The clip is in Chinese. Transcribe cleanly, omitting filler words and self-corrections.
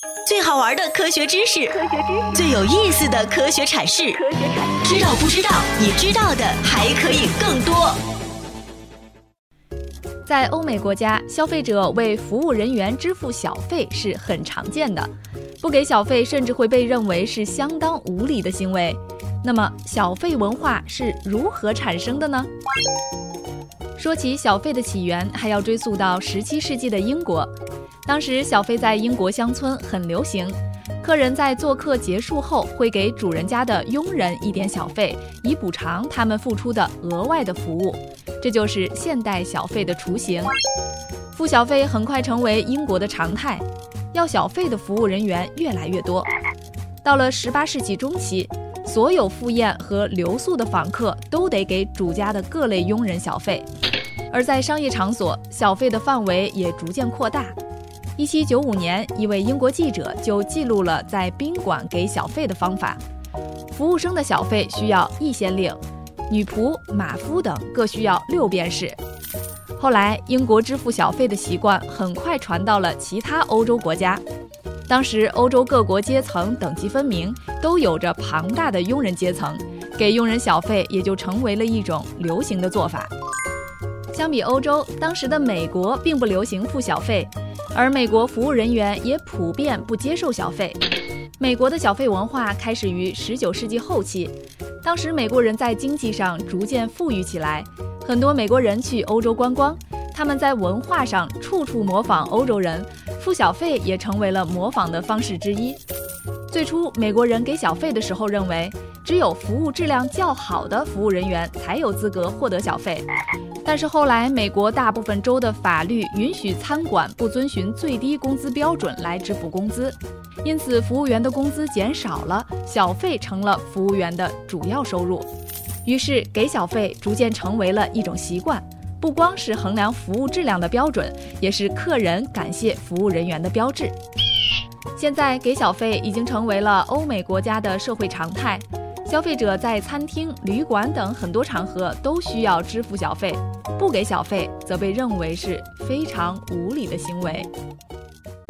最好玩的科学知识，最有意思的科学阐释，知道不知道？你知道的还可以更多。 在欧美国家，消费者为服务人员支付小费是很常见的，不给小费甚至会被认为是相当无理的行为。那么，小费文化是如何产生的呢？说起小费的起源，还要追溯到17世纪的英国。当时小费在英国乡村很流行，客人在做客结束后会给主人家的佣人一点小费，以补偿他们付出的额外的服务。这就是现代小费的雏形。付小费很快成为英国的常态，要小费的服务人员越来越多。到了18世纪中期，所有赴宴和留宿的访客都得给主家的各类佣人小费，而在商业场所，小费的范围也逐渐扩大。1795年，一位英国记者就记录了在宾馆给小费的方法。服务生的小费需要1先令，女仆、马夫等各需要6便士。后来，英国支付小费的习惯很快传到了其他欧洲国家。当时，欧洲各国阶层等级分明，都有着庞大的佣人阶层，给佣人小费也就成为了一种流行的做法。相比欧洲，当时的美国并不流行付小费，而美国服务人员也普遍不接受小费。美国的小费文化开始于19世纪后期，当时美国人在经济上逐渐富裕起来，很多美国人去欧洲观光，他们在文化上处处模仿欧洲人，付小费也成为了模仿的方式之一。最初，美国人给小费的时候认为，只有服务质量较好的服务人员才有资格获得小费。但是后来，美国大部分州的法律允许餐馆不遵循最低工资标准来支付工资，因此服务员的工资减少了，小费成了服务员的主要收入。于是，给小费逐渐成为了一种习惯，不光是衡量服务质量的标准，也是客人感谢服务人员的标志。现在给小费已经成为了欧美国家的社会常态，消费者在餐厅、旅馆等很多场合都需要支付小费，不给小费则被认为是非常无理的行为。